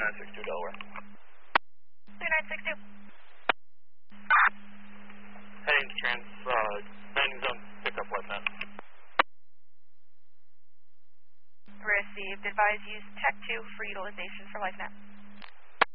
3962 Delaware. 3962. Heading to landing zone, pick up LifeNet. Received. Advise use Tech 2 for utilization for LifeNet.